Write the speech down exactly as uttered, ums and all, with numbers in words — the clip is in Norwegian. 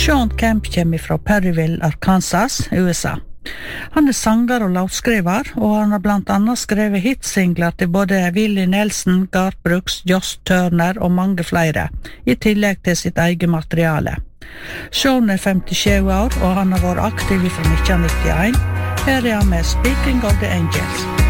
Sean Kemp kommer fra Perryville, Arkansas, U S A. Han er sanger og låtskriver, og han har blant annet skrevet hitsingler til både Willie Nelson, Garth Brooks, Josh Turner og mange flere, i tillegg til sitt eget materiale. Sean er femtisju år, og han har vært aktiv fra nitten nittioen. Her er han med Speaking of the Angels.